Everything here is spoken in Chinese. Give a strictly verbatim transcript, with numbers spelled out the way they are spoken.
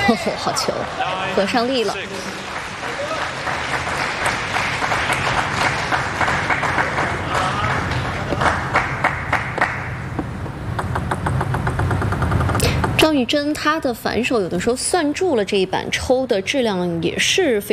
哦，好球，合上力了。张玉珍她的反手有的时候算住了这一板抽的质量也是非。